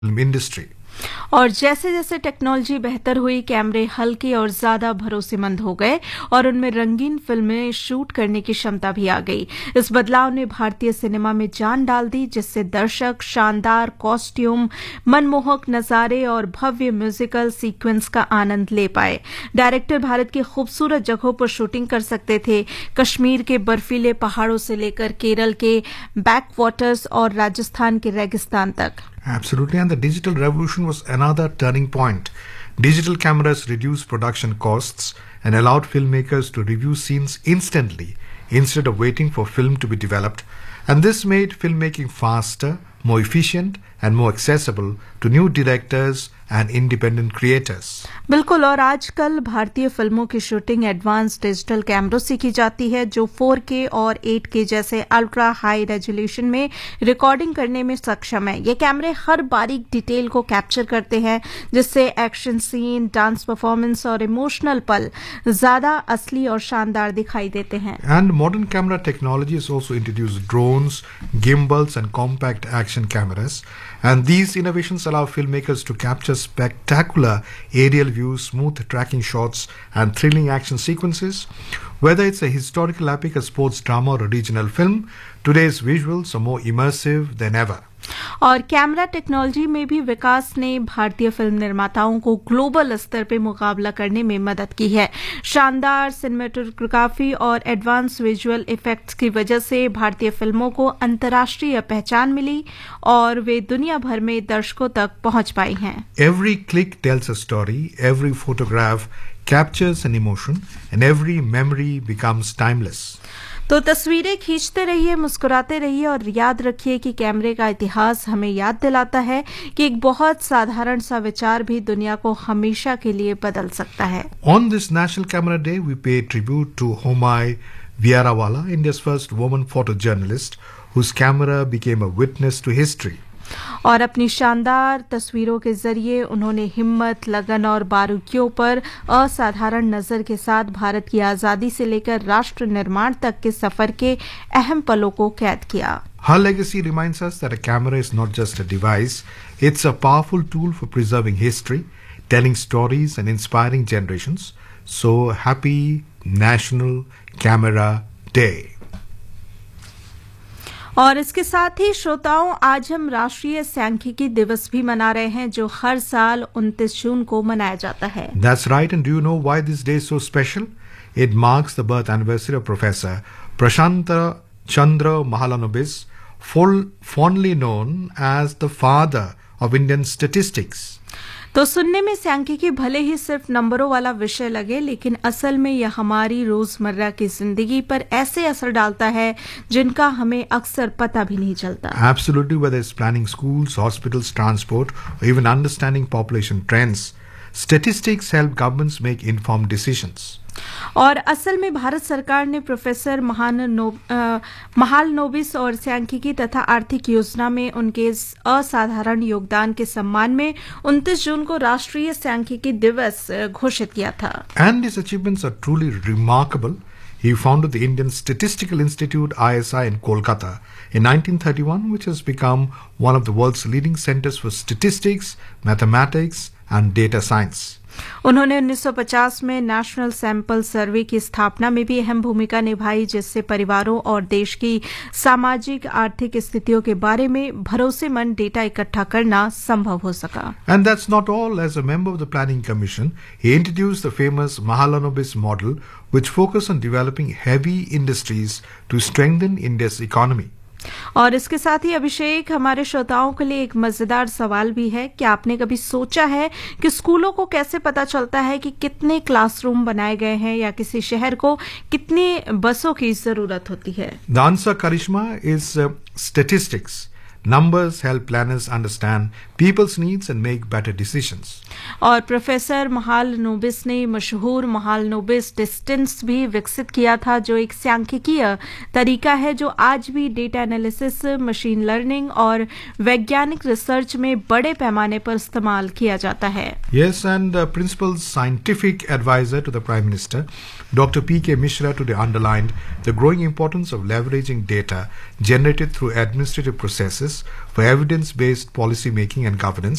film industry. और जैसे जैसे टेक्नोलॉजी बेहतर हुई, कैमरे हल्के और ज्यादा भरोसेमंद हो गए और उनमें रंगीन फिल्में शूट करने की क्षमता भी आ गई। इस बदलाव ने भारतीय सिनेमा में जान डाल दी, जिससे दर्शक शानदार कॉस्ट्यूम, मनमोहक नजारे और भव्य म्यूजिकल सीक्वेंस का आनंद ले पाए। डायरेक्टर भारत की खूबसूरत जगहों पर शूटिंग कर सकते थे, कश्मीर के बर्फीले पहाड़ों से लेकर केरल के बैकवाटर्स और राजस्थान के रेगिस्तान तक। Absolutely, and the digital revolution was another turning point. Digital cameras reduced production costs and allowed filmmakers to review scenes instantly instead of waiting for film to be developed. And this made filmmaking faster, more efficient, and more accessible to new directors and independent creators. बिल्कुल, और आजकल भारतीय फिल्मों की shooting advance digital कैमरों से की जाती है, जो 4K और 8K जैसे अल्ट्रा हाई रेजोल्यूशन में रिकॉर्डिंग करने में सक्षम है। ये कैमरे हर बारीक डिटेल को कैप्चर करते हैं, जिससे एक्शन सीन, डांस परफॉर्मेंस और इमोशनल पल ज्यादा असली और शानदार दिखाई देते हैं। And modern camera technology has also introduced drones, gimbals, and compact action cameras. And these innovations allow filmmakers to capture spectacular aerial views, smooth tracking shots, and thrilling action sequences. Whether it's a historical epic, a sports drama, or a regional film, today's visuals are more immersive than ever. और camera technology में भी विकास ने भारतीय film निर्माताओं को global स्तर पर मुकाबला करने में मदद की है। शानदार सिनेमेटोग्राफी और एडवांस विजुअल इफेक्ट्स की वजह से भारतीय फिल्मों को अंतर्राष्ट्रीय पहचान मिली और वे दुनिया भर में दर्शकों तक पहुंच पाई हैं। Every click tells a story, every photograph captures an emotion, and every memory becomes timeless. तो तस्वीरें खींचते रहिए, मुस्कुराते रहिए और याद रखिए कि कैमरे का इतिहास हमें याद दिलाता है कि एक बहुत साधारण सा विचार भी दुनिया को हमेशा के लिए बदल सकता है। On this National Camera Day, we pay tribute to Homai Vierawala, India's first woman photojournalist, whose camera became a witness to history. और अपनी शानदार तस्वीरों के जरिए उन्होंने हिम्मत, लगन और बारीकियों पर असाधारण नजर के साथ भारत की आजादी से लेकर राष्ट्र निर्माण तक के सफर के अहम पलों को कैद किया। Her legacy reminds us that a camera is not just a device, it's a powerful tool for preserving history, telling stories and inspiring generations. So happy National Camera Day. और इसके साथ ही श्रोताओं, आज हम राष्ट्रीय सांख्यिकी दिवस भी मना रहे हैं, जो हर साल 29 जून को मनाया जाता है। That's right, and do you know why this day is so special? It marks the birth anniversary of Professor Prashanta Chandra Mahalanobis, fondly known as the father of Indian statistics. तो सुनने में सांख्यिकी भले ही सिर्फ नंबरों वाला विषय लगे, लेकिन असल में यह हमारी रोजमर्रा की जिंदगी पर ऐसे असर डालता है जिनका हमें अक्सर पता भी नहीं चलता। Absolutely, whether it's planning schools, hospitals, transport, or even understanding population trends, statistics help governments make informed decisions. और असल में भारत सरकार ने प्रोफेसर महालनोबिस और सांख्यिकी तथा आर्थिक योजना में उनके असाधारण योगदान के सम्मान में 29 जून को राष्ट्रीय सांख्यिकी दिवस घोषित किया था। And his achievements are truly remarkable. He founded the Indian Statistical Institute (ISI) in Kolkata in 1931, which has become one of the world's leading centers for statistics, mathematics, and data science. उन्होंने 1950 में national sample survey की स्थापना में भी अहम भूमिका निभाई, जिससे परिवारों और देश की सामाजिक आर्थिक स्थितियों के बारे में भरोसेमंद डेटा इकट्ठा करना संभव हो सका। And that's not all. As a member of the Planning Commission, he introduced the famous Mahalanobis model, which focused on developing heavy industries to strengthen India's economy. और इसके साथ ही अभिषेक, हमारे श्रोताओं के लिए एक मजेदार सवाल भी है। क्या आपने कभी सोचा है कि स्कूलों को कैसे पता चलता है कि कितने क्लासरूम बनाए गए हैं या किसी शहर को कितनी बसों की जरूरत होती है? The answer, Karishma, is statistics. Numbers help planners understand people's needs and make better decisions. और प्रोफेसर महालनोबिस ने मशहूर महालनोबिस डिस्टेंस भी विकसित किया था, जो एक सांख्यिकीय तरीका है जो आज भी डेटा एनालिसिस, मशीन लर्निंग और वैज्ञानिक रिसर्च में बड़े पैमाने पर इस्तेमाल किया जाता है। Yes, and principal scientific advisor to the Prime Minister, Dr. P.K. Mishra, today underlined the growing importance of leveraging data generated through administrative processes for evidence-based policy making and governance.